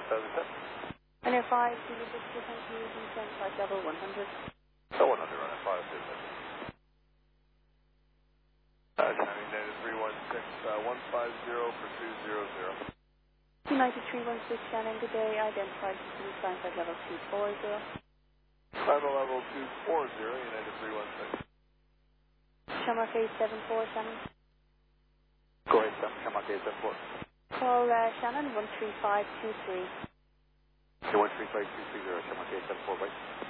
Runner 5, Zulu Victor, thank you, descend flight level 100. So 100, runner 5, business. Chinese native 316, 150 for 200. United 316, Shannon, good day, identified to climb flight level 240. Final level 240, United 316. Shamrock 874, Shannon. Go ahead, Shamrock 874. Call Shannon 13523. 135 230, Shamrock 874, right?